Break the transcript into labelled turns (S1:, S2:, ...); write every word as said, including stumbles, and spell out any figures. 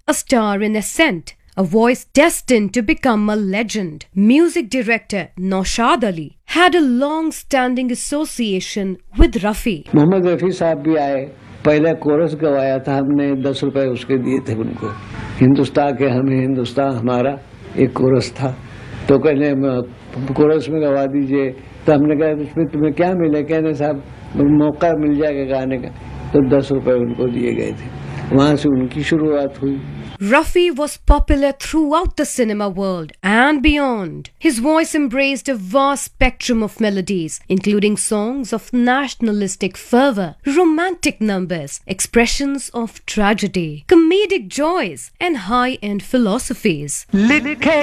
S1: a star in ascent, a voice destined to become a legend. Music director Naushad Ali had a long-standing association with Rafi.
S2: Mohammad Rafi साहब भी आए, पहले coarse गवाया था हमने, दस रुपए उसके दिए थे उनको। हिंदुस्तान के हमें हिंदुस्तान हमारा एक कोरस था, तो कहने कोरस में गवा दीजिए। तो हमने कहा इसमें तुम्हें क्या मिले? कहने साहब मौका मिल जाएगा गाने का। तो दस रुपए उनको दिए गए थे, वहां से उनकी शुरुआत हुई।
S1: Rafi was popular throughout the cinema world and beyond. His voice embraced a vast spectrum of melodies, including songs of nationalistic fervor, romantic numbers, expressions of tragedy, comedic joys, and high-end philosophies.